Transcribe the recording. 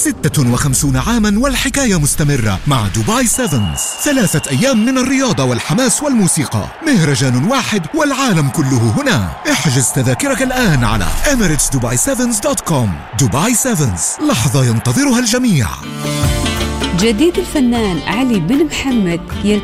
56 عاما والحكاية مستمرة مع دبي سيفنز. 3 أيام من الرياضة والحماس والموسيقى، مهرجان واحد والعالم كله هنا. احجز تذاكرك الآن على emirates-dubai-7s.com. دبي سيفنز، لحظة ينتظرها الجميع. جديد الفنان علي بن محمد يلتقي